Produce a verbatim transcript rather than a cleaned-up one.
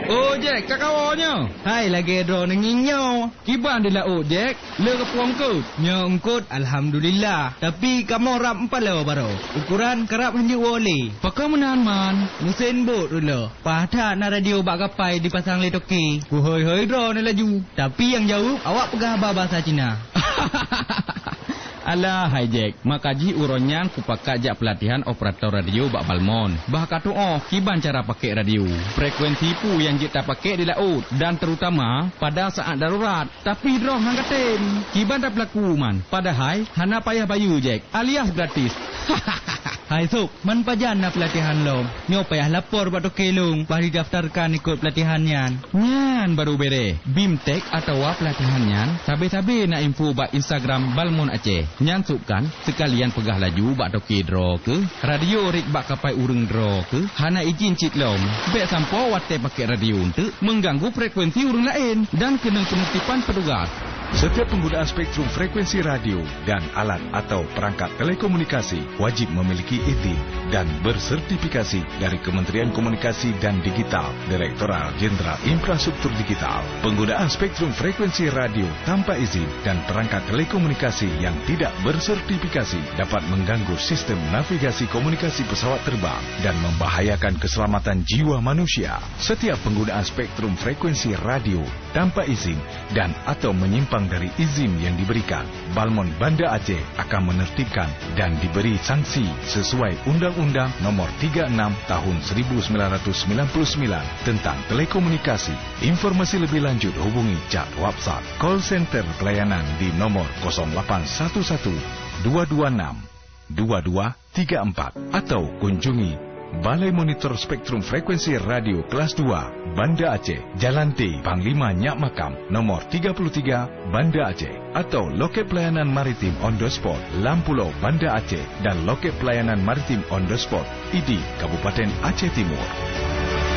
Oh, Jack, kat kawannya. Hai, lagi draw nenginyau. Kiban dia lah, oh, Jack. Le ke puang ke? Nya engkut, Alhamdulillah. Tapi kamu rap empat lewa baru. Ukuran kerap hanya wole. Pakai menahan man. Musin bot dulu. Pahat na radio bak kapai dipasang le toki. Ku hoi-hoi draw ni laju. Tapi yang jauh, awak pegah bahasa Cina. Alah, hai Jack. Makaji uronyan ku pakai jak pelatihan operator radio bak Balmon. Bah katu oh, kiban cara pakai radio. Frekuensi pu yang kita pakai di laut dan terutama pada saat darurat. Tapi droh hang katen. Kiban tak berlaku man. Padahal hana payah bayu Jack, alias gratis. Hai Suk, man pajan na pelatihan lo. Nyo payah lapor bak tokelung, bah didaftarkan ikut pelatihan yan. Nyan baru bere. Bimtek atau pelatihan nyan, sabe-sabe na info bak Instagram Balmon Aceh. Nyan sukan sekalian pegah laju bak toke draw ke, radio rik bak kapai urung draw ke, hana izin cik lom. Bek sampo wate pakai radio untuk mengganggu frekuensi urung lain dan kena penertiban petugas. Setiap penggunaan spektrum frekuensi radio dan alat atau perangkat telekomunikasi wajib memiliki izin dan bersertifikasi dari Kementerian Komunikasi dan Digital, Direktorat Jenderal Infrastruktur Digital. Penggunaan spektrum frekuensi radio tanpa izin dan perangkat telekomunikasi yang tidak bersertifikasi dapat mengganggu sistem navigasi komunikasi pesawat terbang dan membahayakan keselamatan jiwa manusia. Setiap penggunaan spektrum frekuensi radio tanpa izin dan atau menyimpang dari izin yang diberikan, Balmon Banda Aceh akan menertibkan dan diberi sanksi sesuai Undang-Undang Nomor tiga puluh enam Tahun seribu sembilan ratus sembilan puluh sembilan tentang telekomunikasi. Informasi lebih lanjut hubungi chat WhatsApp call center pelayanan di nomor kosong lapan satu satu dua dua enam dua dua tiga empat atau kunjungi Balai Monitor Spektrum Frekuensi Radio Kelas dua, Banda Aceh, Jalan T, Panglima Nyak Makam, nomor tiga puluh tiga, Banda Aceh. Atau loket pelayanan maritim on the spot, Lampulau, Banda Aceh. Dan loket pelayanan maritim on the spot, I D I, Kabupaten Aceh Timur.